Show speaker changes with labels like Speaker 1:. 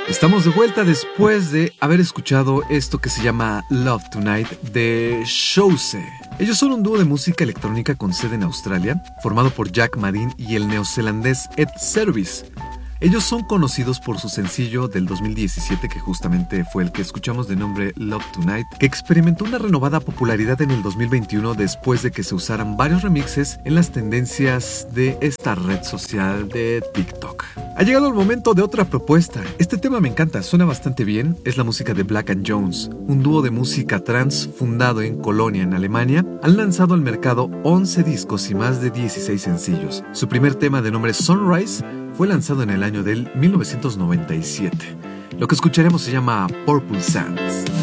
Speaker 1: Estamos de vuelta después de haber escuchado esto que se llama Love Tonight de Shouse. Ellos son un dúo de música electrónica con sede en Australia, formado por Jack Madin y el neozelandés Ed Service. Ellos son conocidos por su sencillo del 2017, que justamente fue el que escuchamos, de nombre Love Tonight, que experimentó una renovada popularidad en el 2021 después de que se usaran varios remixes en las tendencias de esta red social de TikTok. Ha llegado el momento de otra propuesta. Este tema me encanta, suena bastante bien. Es la música de Black & Jones, un dúo de música trance fundado en Colonia, en Alemania. Han lanzado al mercado 11 discos y más de 16 sencillos. Su primer tema, de nombre Sunrise, fue lanzado en el año del 1997. Lo que escucharemos se llama Purple Sands.